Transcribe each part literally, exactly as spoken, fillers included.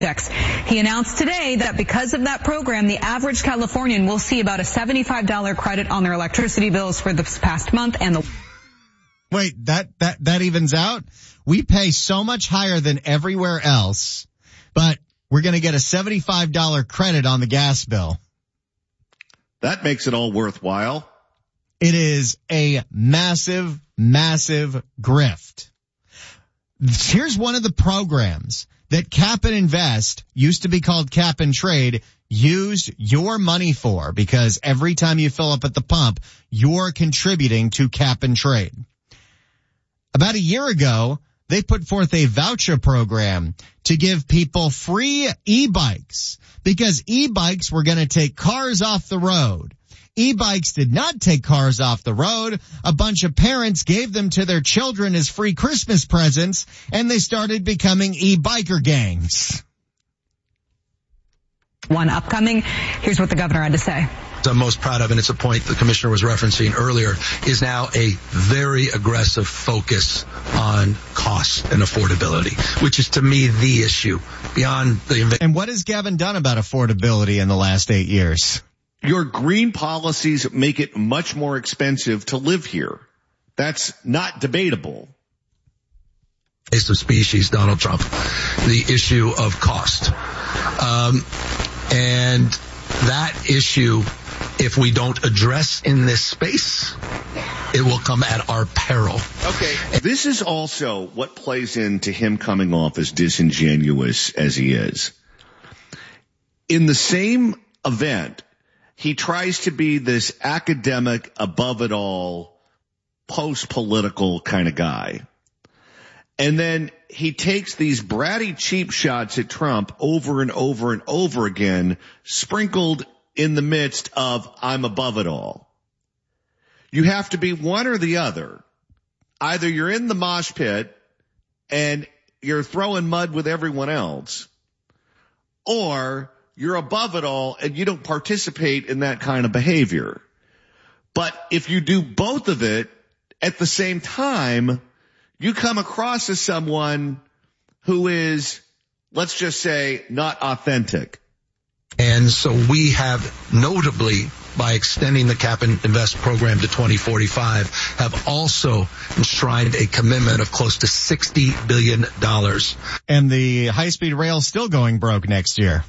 He announced today that because of that program, the average Californian will see about a seventy-five dollars credit on their electricity bills for this past month. And the Wait, that, that, that evens out? We pay so much higher than everywhere else, but we're going to get a seventy-five dollars credit on the gas bill. That makes it all worthwhile. It is a massive, massive grift. Here's one of the programs that Cap and Invest, used to be called Cap and Trade, used your money for, because every time you fill up at the pump, you're contributing to Cap and Trade. About a year ago, they put forth a voucher program to give people free e-bikes because e-bikes were going to take cars off the road. E-bikes did not take cars off the road. A bunch of parents gave them to their children as free Christmas presents, and they started becoming e-biker gangs. One upcoming, here's what the governor had to say. I'm most proud of, and it's a point the commissioner was referencing earlier, is now a very aggressive focus on cost and affordability, which is to me the issue beyond the. And what has Gavin done about affordability in the last eight years? Your green policies make it much more expensive to live here. That's not debatable. Face of species, Donald Trump, the issue of cost. Um, and that issue, if we don't address in this space, it will come at our peril. Okay. This is also what plays into him coming off as disingenuous as he is. In the same event, he tries to be this academic, above it all, post-political kind of guy. And then he takes these bratty cheap shots at Trump over and over and over again, sprinkled in the midst of I'm above it all. You have to be one or the other. Either you're in the mosh pit and you're throwing mud with everyone else, or you're above it all and you don't participate in that kind of behavior. But if you do both of it at the same time, you come across as someone who is, let's just say, not authentic. And so we have notably, by extending the Cap and Invest program to twenty forty-five, have also enshrined a commitment of close to sixty billion dollars. And the high-speed rail is still going broke next year.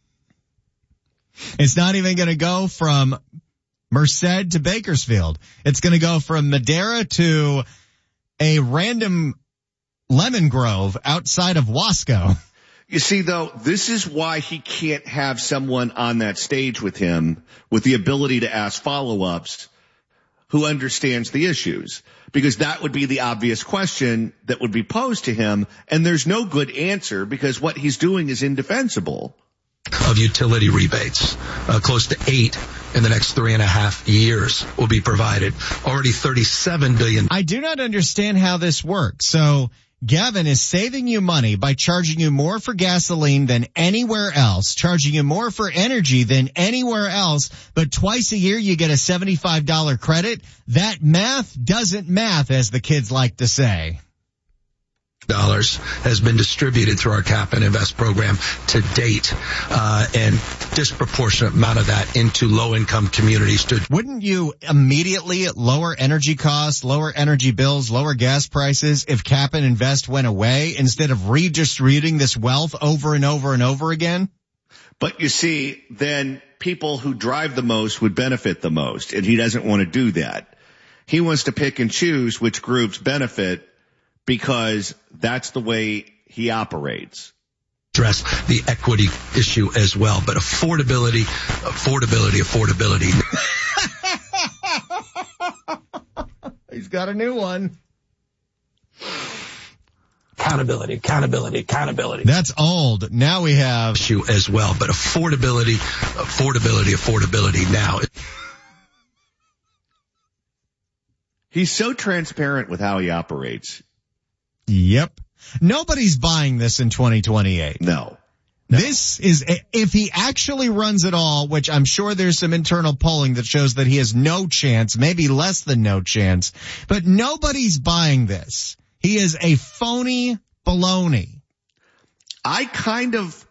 It's not even going to go from Merced to Bakersfield. It's going to go from Madera to a random lemon grove outside of Wasco. You see, though, this is why he can't have someone on that stage with him with the ability to ask follow-ups who understands the issues, because that would be the obvious question that would be posed to him, and there's no good answer because what he's doing is indefensible. Of utility rebates, uh, close to eight in the next three and a half years will be provided. Already thirty-seven billion dollars. I do not understand how this works. So Gavin is saving you money by charging you more for gasoline than anywhere else, charging you more for energy than anywhere else, but twice a year you get a seventy-five dollars credit. That math doesn't math, as the kids like to say. Dollars has been distributed through our Cap and Invest program to date, uh, and disproportionate amount of that into low-income communities. To Wouldn't you immediately lower energy costs, lower energy bills, lower gas prices if Cap and Invest went away instead of redistributing this wealth over and over and over again? But you see, then people who drive the most would benefit the most, and he doesn't want to do that. He wants to pick and choose which groups benefit, because that's the way he operates. Address the equity issue as well, but affordability, affordability, affordability. He's got a new one. Accountability, accountability, accountability. That's old. Now we have issue as well, but affordability, affordability, affordability now. He's so transparent with how he operates. Yep. Nobody's buying this in twenty twenty-eight. No. No. This is, if he actually runs it all, which I'm sure there's some internal polling that shows that he has no chance, maybe less than no chance, but nobody's buying this. He is a phony baloney. I kind of